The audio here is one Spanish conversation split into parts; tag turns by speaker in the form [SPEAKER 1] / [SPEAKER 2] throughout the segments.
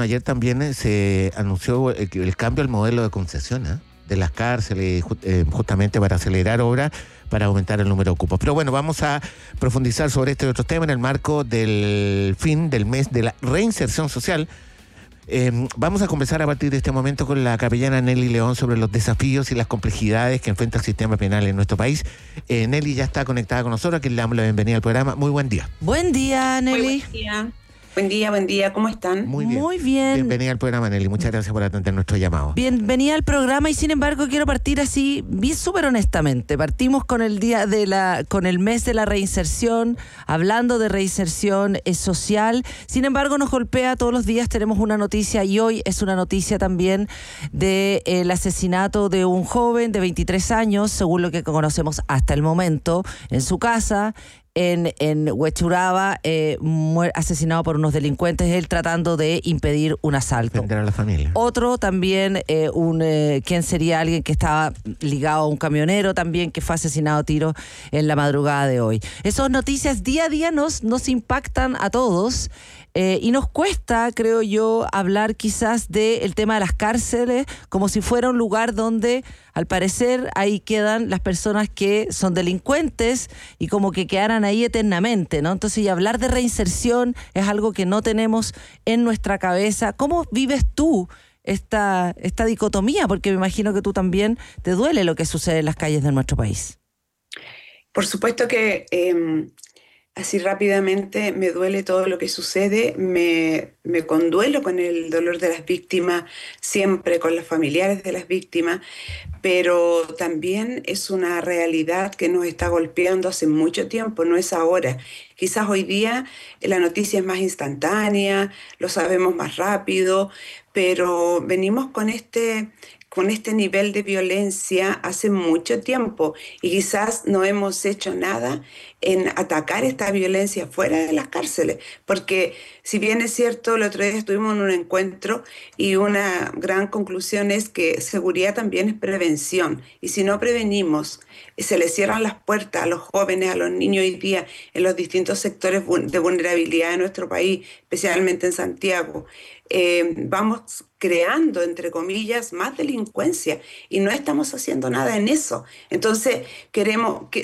[SPEAKER 1] Ayer también se anunció el cambio al modelo de concesión, de las cárceles, justamente para acelerar obras, para aumentar el número de cupos. Pero bueno, vamos a profundizar sobre este y otros temas en el marco del fin del mes de la reinserción social. Vamos a conversar a partir de este momento con la capellana Nelly León sobre los desafíos y las complejidades que enfrenta el sistema penal en nuestro país. Nelly ya está conectada con nosotros, a quien le damos la bienvenida al programa. Muy buen día.
[SPEAKER 2] Buen día, Nelly.
[SPEAKER 3] Muy buen día. Buen día, ¿cómo están?
[SPEAKER 1] Muy bien.
[SPEAKER 2] Muy bien.
[SPEAKER 1] Bienvenida al programa, Nelly. Muchas gracias por atender nuestro llamado.
[SPEAKER 2] Bienvenida al programa y sin embargo quiero partir así, bien súper honestamente. Partimos con el día con el mes de la reinserción, hablando de reinserción social. Sin embargo, nos golpea todos los días, tenemos una noticia y hoy es una noticia también del asesinato de un joven de 23 años, según lo que conocemos hasta el momento, en su casa. En Huechuraba, asesinado por unos delincuentes, él tratando de impedir un asalto.
[SPEAKER 1] Defender a la familia.
[SPEAKER 2] Otro también, quien sería alguien que estaba ligado a un camionero también, que fue asesinado a tiro en la madrugada de hoy. Esas noticias día a día nos impactan a todos. Y nos cuesta, creo yo, hablar quizás del tema de las cárceles como si fuera un lugar donde, al parecer, ahí quedan las personas que son delincuentes y como que quedaran ahí eternamente, ¿no? Entonces, y hablar de reinserción es algo que no tenemos en nuestra cabeza. ¿Cómo vives tú esta dicotomía? Porque me imagino que tú también te duele lo que sucede en las calles de nuestro país.
[SPEAKER 3] Por supuesto que así rápidamente me duele todo lo que sucede, me conduelo con el dolor de las víctimas, siempre con los familiares de las víctimas, pero también es una realidad que nos está golpeando hace mucho tiempo, no es ahora. Quizás hoy día la noticia es más instantánea, lo sabemos más rápido, pero venimos con este nivel de violencia hace mucho tiempo y quizás no hemos hecho nada en atacar esta violencia fuera de las cárceles, porque si bien es cierto, el otro día estuvimos en un encuentro y una gran conclusión es que seguridad también es prevención, y si no prevenimos, se les cierran las puertas a los jóvenes, a los niños hoy día en los distintos sectores de vulnerabilidad de nuestro país, especialmente en Santiago. Vamos creando, entre comillas, más delincuencia y no estamos haciendo nada en eso. Entonces, creemos que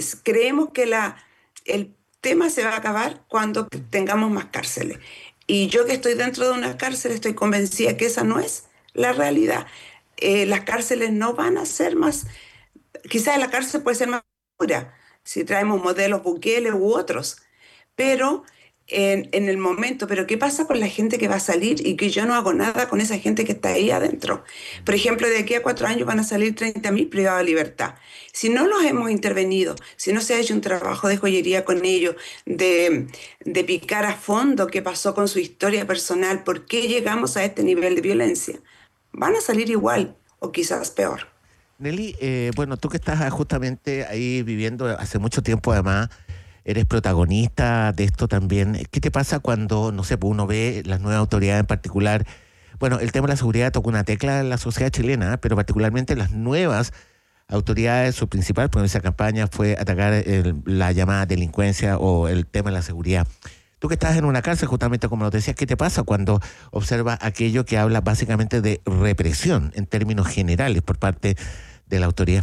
[SPEAKER 3] el tema se va a acabar cuando tengamos más cárceles. Y yo que estoy dentro de una cárcel estoy convencida que esa no es la realidad. Las cárceles no van a ser más... Quizás la cárcel puede ser más segura si traemos modelos Bukele u otros, pero en el momento, pero ¿qué pasa con la gente que va a salir y que yo no hago nada con esa gente que está ahí adentro? Por ejemplo, de aquí a 4 años van a salir 30.000 privados de libertad. Si no los hemos intervenido, si no se ha hecho un trabajo de joyería con ellos, de picar a fondo qué pasó con su historia personal, por qué llegamos a este nivel de violencia, van a salir igual o quizás peor.
[SPEAKER 1] Nelly, bueno, tú que estás justamente ahí viviendo hace mucho tiempo, además, eres protagonista de esto también. ¿Qué te pasa cuando, no sé, uno ve las nuevas autoridades en particular? Bueno, el tema de la seguridad tocó una tecla en la sociedad chilena, pero particularmente las nuevas autoridades, su principal esa campaña fue atacar la llamada delincuencia o el tema de la seguridad. Tú que estás en una cárcel, justamente como lo decías, ¿qué te pasa cuando observas aquello que habla básicamente de represión en términos generales por parte de la autoridad?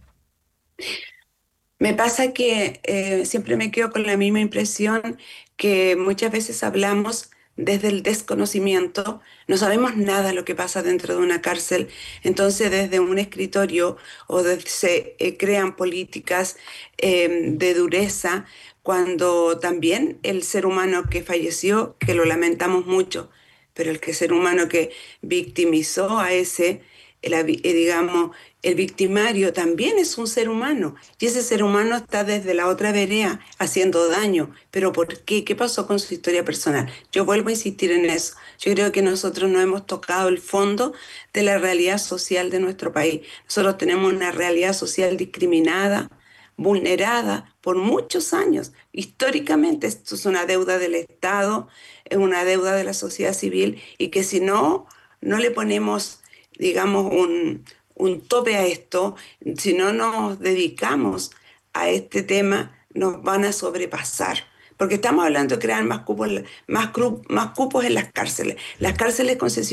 [SPEAKER 3] Me pasa que siempre me quedo con la misma impresión que muchas veces hablamos desde el desconocimiento, no sabemos nada de lo que pasa dentro de una cárcel, entonces desde un escritorio se crean políticas de dureza, cuando también el ser humano que falleció, que lo lamentamos mucho, pero ser humano que victimizó a digamos, el victimario también es un ser humano y ese ser humano está desde la otra vereda haciendo daño. ¿Pero por qué? ¿Qué pasó con su historia personal? Yo vuelvo a insistir en eso. Yo creo que nosotros no hemos tocado el fondo de la realidad social de nuestro país. Nosotros tenemos una realidad social discriminada, vulnerada por muchos años. Históricamente esto es una deuda del Estado, es una deuda de la sociedad civil y que si no le ponemos, digamos, un tope a esto, si no nos dedicamos a este tema, nos van a sobrepasar. porque estamos hablando de crear más cupos en las cárceles. Las cárceles concesionarias